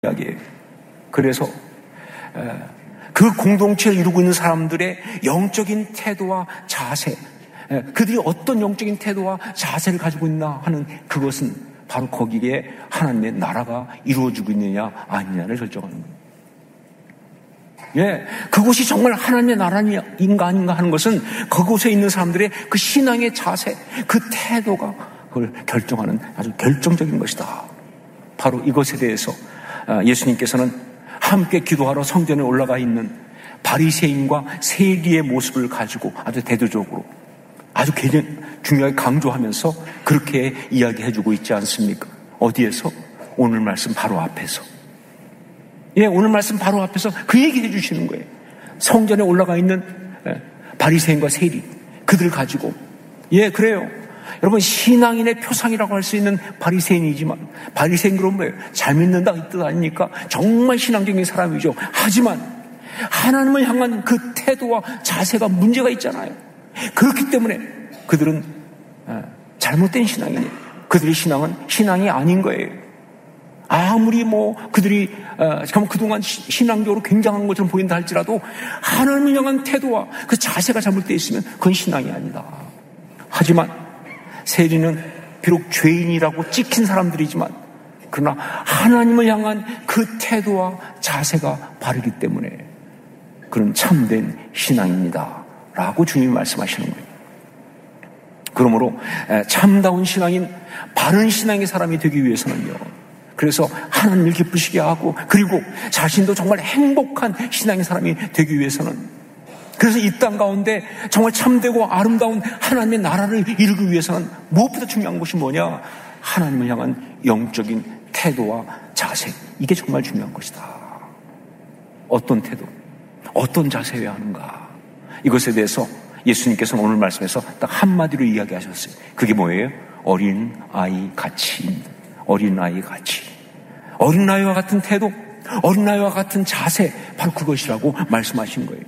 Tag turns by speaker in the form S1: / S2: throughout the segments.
S1: 이야기예요. 그래서 그 공동체를 이루고 있는 사람들의 영적인 태도와 자세, 그들이 어떤 영적인 태도와 자세를 가지고 있나 하는 그것은 바로 거기에 하나님의 나라가 이루어지고 있느냐 아니냐를 결정하는 거예요. 예, 그곳이 정말 하나님의 나라인가 아닌가 하는 것은 그곳에 있는 사람들의 그 신앙의 자세, 그 태도가 그걸 결정하는 아주 결정적인 것이다. 바로 이것에 대해서 예수님께서는 함께 기도하러 성전에 올라가 있는 바리새인과 세리의 모습을 가지고 아주 대조적으로 아주 중요하게 강조하면서 그렇게 이야기해주고 있지 않습니까? 어디에서? 오늘 말씀 바로 앞에서. 예, 오늘 말씀 바로 앞에서 그 얘기 해주시는 거예요. 성전에 올라가 있는 바리새인과 세리, 그들 가지고. 예, 그래요. 여러분, 신앙인의 표상이라고 할 수 있는 바리새인이지만, 바리새인 그럼 뭐예요? 잘 믿는다 이 뜻 아닙니까? 정말 신앙적인 사람이죠. 하지만 하나님을 향한 그 태도와 자세가 문제가 있잖아요. 그렇기 때문에 그들은 잘못된 신앙이에요. 그들의 신앙은 신앙이 아닌 거예요. 아무리 그들이 그동안 신앙적으로 굉장한 것처럼 보인다 할지라도 하나님을 향한 태도와 그 자세가 잘못되어 있으면 그건 신앙이 아니다. 하지만 세리는 비록 죄인이라고 찍힌 사람들이지만 그러나 하나님을 향한 그 태도와 자세가 바르기 때문에 그런 참된 신앙입니다 라고 주님이 말씀하시는 거예요. 그러므로 참다운 신앙인, 바른 신앙의 사람이 되기 위해서는요, 그래서 하나님을 기쁘시게 하고 그리고 자신도 정말 행복한 신앙의 사람이 되기 위해서는, 그래서 이 땅 가운데 정말 참되고 아름다운 하나님의 나라를 이루기 위해서는 무엇보다 중요한 것이 뭐냐? 하나님을 향한 영적인 태도와 자세, 이게 정말 중요한 것이다. 어떤 태도, 어떤 자세여야 하는가, 이것에 대해서 예수님께서는 오늘 말씀에서 딱 한마디로 이야기하셨어요. 그게 뭐예요? 어린아이 같이입니다. 어린아이 같이. 어린아이와 같은 태도, 어린아이와 같은 자세, 바로 그것이라고 말씀하신 거예요.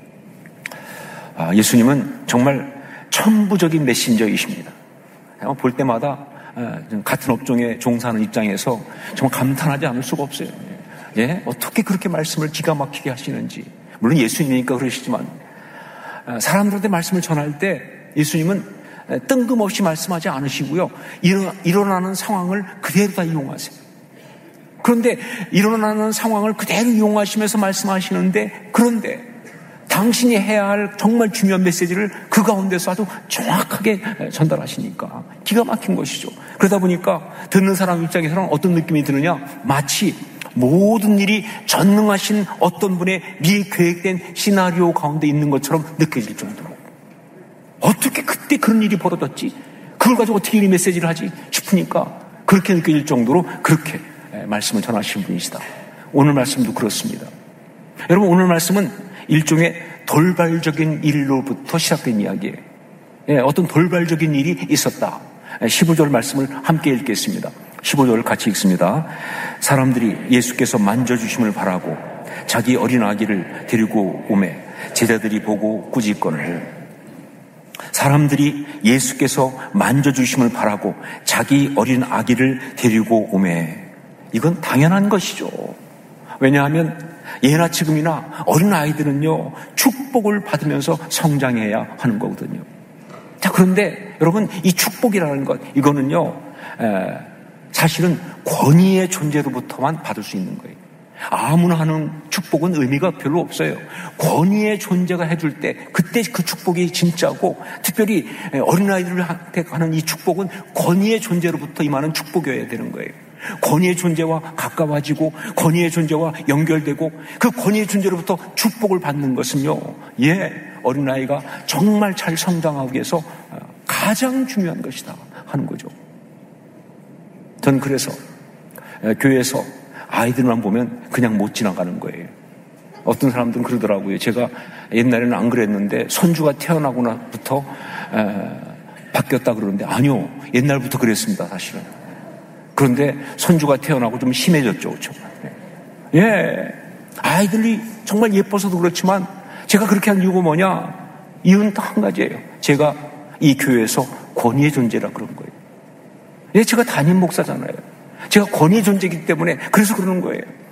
S1: 예수님은 정말 천부적인 메신저이십니다. 볼 때마다 같은 업종에 종사하는 입장에서 정말 감탄하지 않을 수가 없어요. 예? 어떻게 그렇게 말씀을 기가 막히게 하시는지. 물론 예수님이니까 그러시지만 사람들한테 말씀을 전할 때 예수님은 뜬금없이 말씀하지 않으시고요, 일어나는 상황을 그대로 다 이용하세요. 그런데 일어나는 상황을 그대로 이용하시면서 말씀하시는데, 그런데 당신이 해야 할 정말 중요한 메시지를 그 가운데서 아주 정확하게 전달하시니까 기가 막힌 것이죠. 그러다 보니까 듣는 사람 입장에서는 어떤 느낌이 드느냐, 마치 모든 일이 전능하신 어떤 분의 미리 계획된 시나리오 가운데 있는 것처럼 느껴질 정도로, 어떻게 그때 그런 일이 벌어졌지? 그걸 가지고 어떻게 이 메시지를 하지? 싶으니까 그렇게 느껴질 정도로 그렇게 말씀을 전하시는 분이시다. 오늘 말씀도 그렇습니다. 여러분, 오늘 말씀은 일종의 돌발적인 일로부터 시작된 이야기예요. 예, 어떤 돌발적인 일이 있었다. 15절 말씀을 함께 읽겠습니다. 15절 같이 읽습니다. 사람들이 예수께서 만져주심을 바라고 자기 어린 아기를 데리고 오매 제자들이 보고 꾸짖거늘. 사람들이 예수께서 만져주심을 바라고 자기 어린 아기를 데리고 오매. 이건 당연한 것이죠. 왜냐하면 예나 지금이나 어린 아이들은요, 축복을 받으면서 성장해야 하는 거거든요. 자, 그런데 여러분, 이 축복이라는 것, 이거는요, 사실은 권위의 존재로부터만 받을 수 있는 거예요. 아무나 하는 축복은 의미가 별로 없어요. 권위의 존재가 해줄 때, 그때 그 축복이 진짜고, 특별히 어린아이들한테 하는 이 축복은 권위의 존재로부터 임하는 축복이어야 되는 거예요. 권위의 존재와 가까워지고 권위의 존재와 연결되고 그 권위의 존재로부터 축복을 받는 것은요, 어린아이가 정말 잘 성장하기 위해서 가장 중요한 것이다 하는 거죠. 전 그래서 교회에서 아이들만 보면 그냥 못 지나가는 거예요. 어떤 사람들은 그러더라고요. 제가 옛날에는 안 그랬는데 손주가 태어나고 나부터 바뀌었다 그러는데, 아니요, 옛날부터 그랬습니다, 사실은. 그런데 손주가 태어나고 좀 심해졌죠, 그렇죠? 예, 아이들이 정말 예뻐서도 그렇지만 제가 그렇게 한 이유가 뭐냐? 이유는 딱 한 가지예요. 제가 이 교회에서 권위의 존재라 그런 거예요. 예, 제가 담임 목사잖아요. 제가 권위의 존재이기 때문에 그래서 그러는 거예요.